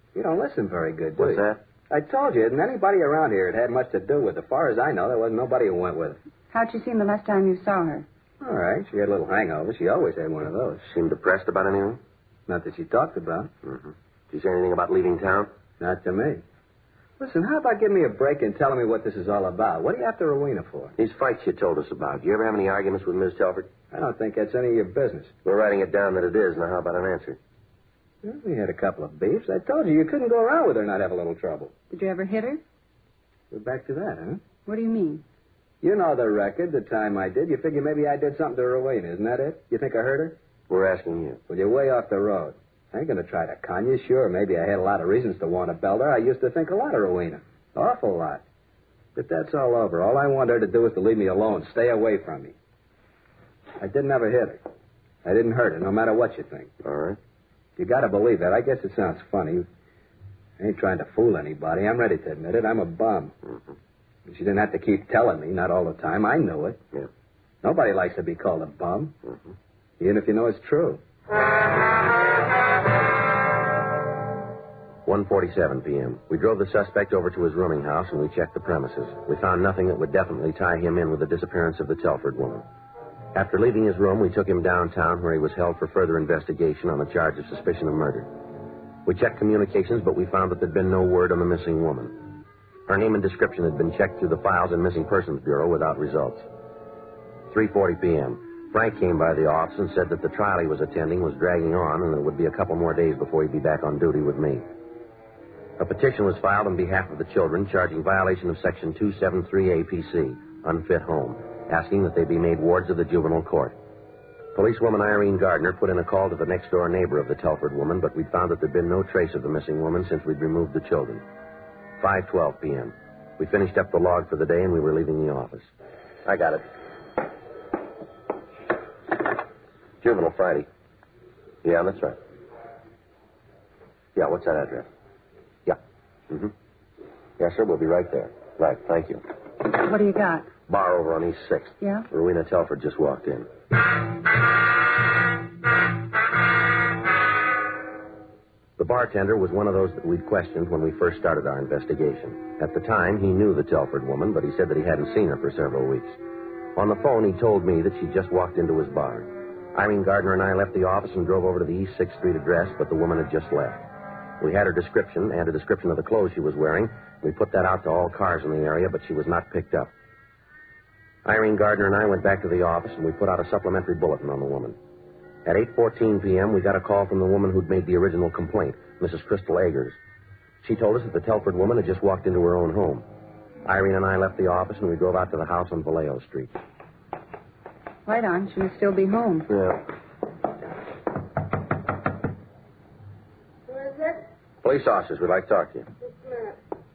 You don't listen very good, do What's you? that? I told you, isn't anybody around here had much to do with it. As far as I know, there wasn't nobody who went with her. How'd she seem the last time you saw her? All right, she had a little hangover. She always had one of those. Seemed depressed about anything? Not that she talked about. Mm-hmm. Did you say anything about leaving town? Not to me. Listen, how about giving me a break and telling me what this is all about? What are you after Rowena for? These fights you told us about. Do you ever have any arguments with Miss Telford? I don't think that's any of your business. We're writing it down that it is. Now, how about an answer? Well, we had a couple of beefs. I told you couldn't go around with her and not have a little trouble. Did you ever hit her? We're back to that, huh? What do you mean? You know the record, the time I did. You figure maybe I did something to Rowena, isn't that it? You think I hurt her? We're asking you. Well, you're way off the road. I ain't going to try to con you. Sure, maybe I had a lot of reasons to want to belt her. I used to think a lot of Rowena. Awful lot. But that's all over. All I want her to do is to leave me alone. Stay away from me. I didn't ever hit her. I didn't hurt her, no matter what you think. All right. You got to believe that. I guess it sounds funny. I ain't trying to fool anybody. I'm ready to admit it. I'm a bum. Mm-hmm. She didn't have to keep telling me, not all the time. I knew it. Yeah. Nobody likes to be called a bum, Mm-hmm. even if you know it's true. 1:47 p.m. We drove the suspect over to his rooming house and we checked the premises. We found nothing that would definitely tie him in with the disappearance of the Telford woman. After leaving his room, we took him downtown where he was held for further investigation on the charge of suspicion of murder. We checked communications, but we found that there'd been no word on the missing woman. Her name and description had been checked through the files in Missing Persons Bureau without results. 3:40 p.m. Frank came by the office and said that the trial he was attending was dragging on and that it would be a couple more days before he'd be back on duty with me. A petition was filed on behalf of the children charging violation of Section 273 APC, unfit home, asking that they be made wards of the juvenile court. Policewoman Irene Gardner put in a call to the next-door neighbor of the Telford woman, but we'd found that there'd been no trace of the missing woman since we'd removed the children. 5:12 p.m. We finished up the log for the day and we were leaving the office. I got it. Juvenile Friday. Yeah, that's right. Yeah, what's that address? Yeah. Mm-hmm. Yeah, sir, we'll be right there. Right, thank you. What do you got? Bar over on East 6th. Yeah? Rowena Telford just walked in. The bartender was one of those that we'd questioned when we first started our investigation. At the time, he knew the Telford woman, but he said that he hadn't seen her for several weeks. On the phone, he told me that she just walked into his bar. Irene Gardner and I left the office and drove over to the East 6th Street address, but the woman had just left. We had her description and a description of the clothes she was wearing. We put that out to all cars in the area, but she was not picked up. Irene Gardner and I went back to the office, and we put out a supplementary bulletin on the woman. At 8:14 p.m., we got a call from the woman who'd made the original complaint, Mrs. Crystal Eggers. She told us that the Telford woman had just walked into her own home. Irene and I left the office, and we drove out to the house on Vallejo Street. Right on. She must still be home. Yeah. Who is it? Police officers, we'd like to talk to you. Just a minute.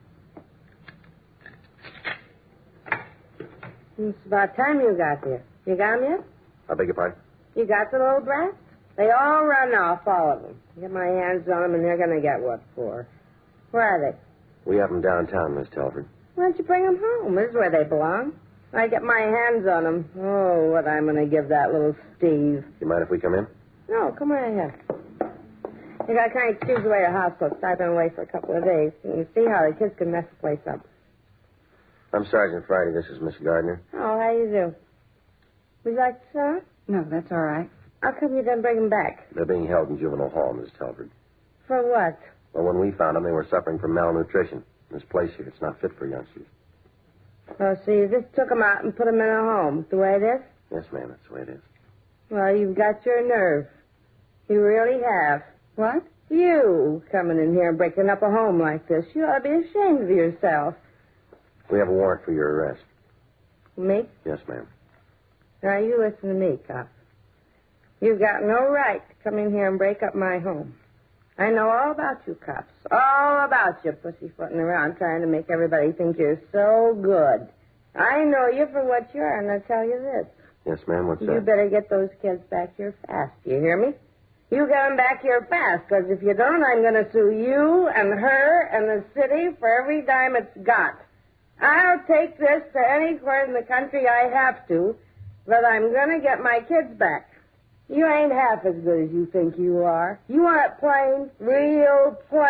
It's about time you got here. You got them yet? I beg your pardon? You got the little brats? They all run off, all of them. Get my hands on them, and they're going to get what for. Where are they? We have them downtown, Miss Telford. Why don't you bring them home? This is where they belong. I get my hands on them. Oh, what I'm going to give that little Steve. You mind if we come in? No, come right here. You got to kind of excuse the way your house looks. I've been away for a couple of days. You can see how the kids can mess the place up. I'm Sergeant Friday. This is Miss Gardner. Oh, how you do? Would you like to sit down? No, that's all right. How come you didn't bring them back? They're being held in juvenile hall, Miss Telford. For what? Well, when we found them, they were suffering from malnutrition. This place here, it's not fit for youngsters. Oh, so you just took them out and put them in a home, the way it is? Yes, ma'am, that's the way it is. Well, you've got your nerve. You really have. What? You coming in here and breaking up a home like this. You ought to be ashamed of yourself. We have a warrant for your arrest. Me? Yes, ma'am. Now, you listen to me, cop. You've got no right to come in here and break up my home. I know all about you, cops. All about you pussyfooting around trying to make everybody think you're so good. I know you for what you are, and I'll tell you this. Yes, ma'am, what's You that? better get those kids back here fast. Do you hear me? You get them back here fast, because if you don't, I'm going to sue you and her and the city for every dime it's got. I'll take this to any court in the country I have to, but I'm going to get my kids back. You ain't half as good as you think you are. You aren't plain, real plain.